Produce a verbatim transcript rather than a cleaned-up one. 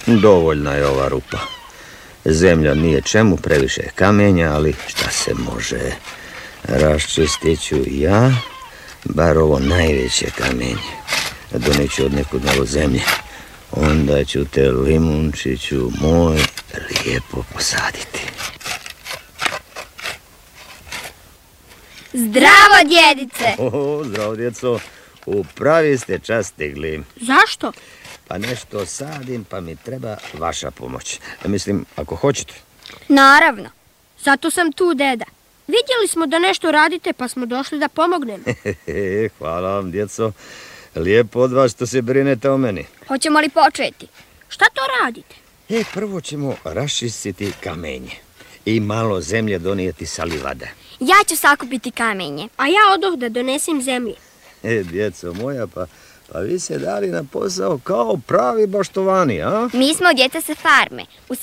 Dovoljna je ova rupa. Zemlja nije čemu, previše je kamenja, ali šta se može? Raščistit ću ja, bar ovo najveće kamenje. Doneću od nekud malo zemlje. Onda ću te, limunčiću moj, lijepo posaditi. Zdravo, djedice! O, zdravo, djeco. U pravi ste čas stigli. Zašto? Pa nešto sadim, pa mi treba vaša pomoć. Mislim, ako hoćete. Naravno. Zato sam tu, deda. Vidjeli smo da nešto radite, pa smo došli da pomognemo. Hvala vam, djeco. Lijepo od vas što se brinete o meni. Hoćemo li početi? Šta to radite? E, prvo ćemo raščistiti kamenje i malo zemlje donijeti sa livade. Ja ću sakupiti kamenje. A ja odoh da donesem zemlje. E, djeco moja, pa, pa vi se dali na posao kao pravi baštovani, a? Mi smo djeca sa farme. U